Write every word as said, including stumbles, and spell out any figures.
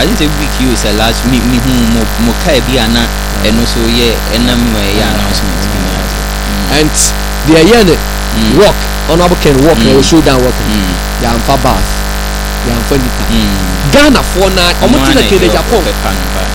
I think a week you say last me me who mo kai bi ana eno so ye enam we ye announcement bi na. And they are here walk honorable can walk and show down walk. They are for bath. They are for Ghana for now. I'm not going to Japan.